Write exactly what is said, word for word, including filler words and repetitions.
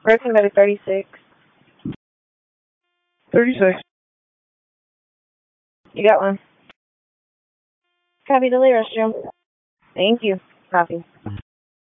Protein buddy thirty-six. thirty-six. You got one. Copy, delete restroom. Thank you. Copy.